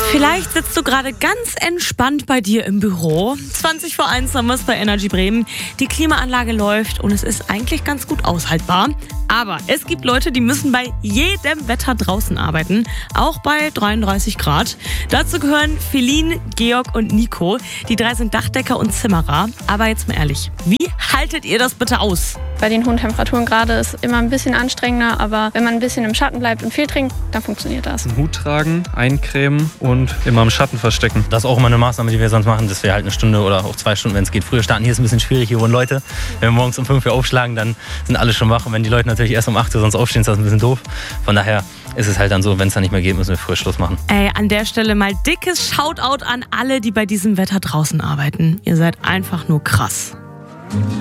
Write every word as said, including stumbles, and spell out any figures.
Vielleicht sitzt du gerade ganz entspannt bei dir im Büro. zwanzig vor eins haben wir es bei Energy Bremen. Die Klimaanlage läuft und es ist eigentlich ganz gut aushaltbar. Aber es gibt Leute, die müssen bei jedem Wetter draußen arbeiten, auch bei dreiunddreißig Grad. Dazu gehören Feline, Georg und Nico. Die drei sind Dachdecker und Zimmerer. Aber jetzt mal ehrlich, wie haltet ihr das bitte aus? Bei den hohen Temperaturen gerade ist es immer ein bisschen anstrengender, aber wenn man ein bisschen im Schatten bleibt und viel trinkt, dann funktioniert das. Einen Hut tragen, eincremen und immer im Schatten verstecken. Das ist auch immer eine Maßnahme, die wir sonst machen, dass wir halt eine Stunde oder auch zwei Stunden, wenn es geht, früher starten. Hier ist ein bisschen schwierig, hier wohnen Leute. Wenn wir morgens um fünf Uhr aufschlagen, dann sind alle schon wach. Und wenn die Leute natürlich erst um acht Uhr sonst aufstehen, ist das ein bisschen doof. Von daher ist es halt dann so, wenn es dann nicht mehr geht, müssen wir früher Schluss machen. Ey, an der Stelle mal dickes Shoutout an alle, die bei diesem Wetter draußen arbeiten. Ihr seid einfach nur krass.